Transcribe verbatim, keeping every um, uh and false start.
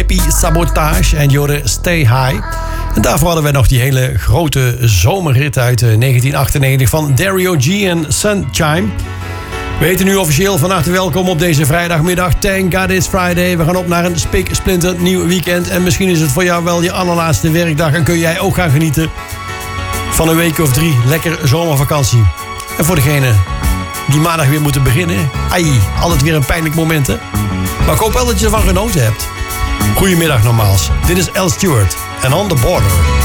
Hippie Sabotage en Jorde Stay High. En daarvoor hadden we nog die hele grote zomerrit uit negentien achtennegentig van Dario G en Sunshine. We heten nu officieel van harte welkom op deze vrijdagmiddag. Thank God it's Friday. We gaan op naar een spik splinter nieuw weekend. En misschien is het voor jou wel je allerlaatste werkdag. En kun jij ook gaan genieten van een week of drie lekker zomervakantie. En voor degenen die maandag weer moeten beginnen. Ai, altijd weer een pijnlijk moment, hè? Maar ik hoop wel dat je ervan genoten hebt. Goedemiddag nogmaals. Dit is Al Stewart en On The Border.